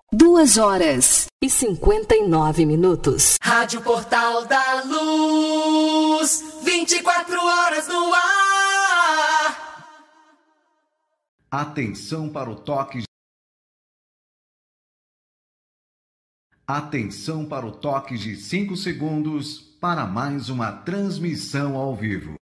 2h59. Rádio Portal da Luz, 24 horas no ar. Atenção para o toque. Atenção para o toque de 5 segundos para mais uma transmissão ao vivo.